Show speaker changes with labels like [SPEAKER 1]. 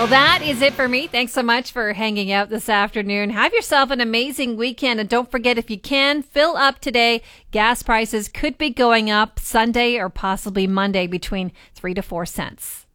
[SPEAKER 1] Well, that is it for me. Thanks so much for hanging out this afternoon. Have yourself an amazing weekend. And don't forget, if you can, fill up today. Gas prices could be going up Sunday or possibly Monday between 3 to 4 cents.